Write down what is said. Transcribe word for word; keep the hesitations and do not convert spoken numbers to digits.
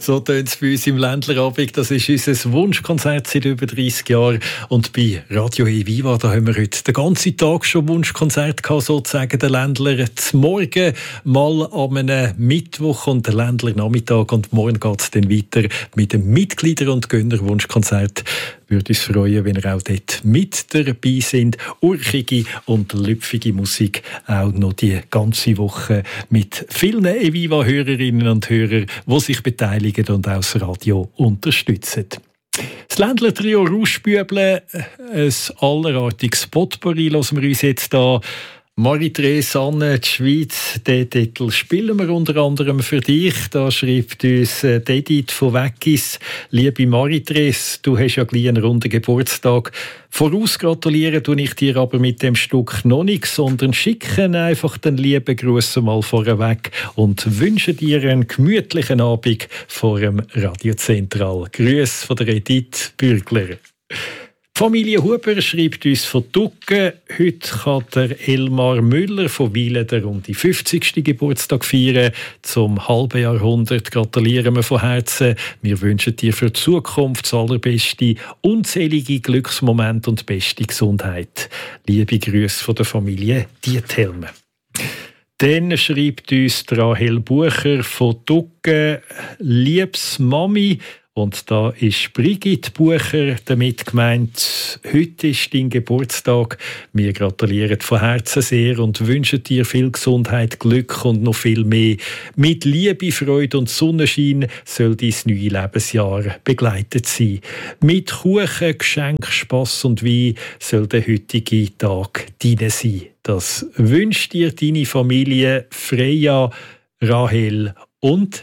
So tönt es bei uns im Ländlerabend. Das ist unser Wunschkonzert seit über dreißig Jahren. Und bei Radio Eviva, da haben wir heute den ganzen Tag schon Wunschkonzert gehabt, sozusagen der Ländler. Zum Morgen mal an einem Mittwoch und der Ländler Nachmittag. Und morgen geht es dann weiter mit dem Mitglieder- und Gönner-Wunschkonzert. Würde uns freuen, wenn ihr auch dort mit dabei sind. Urchige und lüpfige Musik auch noch die ganze Woche mit vielen Eviva-Hörerinnen und Hörern, die sich beteiligen und auch das Radio unterstützen. Das Ländler-Trio Rauschbüble, ein allerartiges Potpourri, hören wir uns jetzt da. Marie-Therese, Anne, die Schweiz, den Titel spielen wir unter anderem für dich. Da schreibt uns äh, Edith von Weggis: Liebe Marie-Therese, du hast ja gleich einen runden Geburtstag. Voraus gratulieren tue ich dir aber mit dem Stück noch nicht, sondern schicken einfach den lieben Gruß mal vorweg und wünsche dir einen gemütlichen Abend vor dem Radio Zentral. Grüß von der Edith Bürgler. Familie Huber schreibt uns von Ducken. Heute kann der Elmar Müller von Wielen der rund die fünfzigsten Geburtstag feiern. Zum halben Jahrhundert gratulieren wir von Herzen. Wir wünschen dir für die Zukunft das Allerbeste, unzählige Glücksmomente und beste Gesundheit. Liebe Grüße von der Familie Diethelme. Dann schreibt uns Rahel Bucher von Ducken: Liebes Mami. Und da ist Brigitte Bucher damit gemeint. Heute ist dein Geburtstag. Wir gratulieren von Herzen sehr und wünschen dir viel Gesundheit, Glück und noch viel mehr. Mit Liebe, Freude und Sonnenschein soll dein neues Lebensjahr begleitet sein. Mit Kuchen, Geschenk, Spass und Wein soll der heutige Tag dein sein. Das wünscht dir deine Familie Freya, Rahel und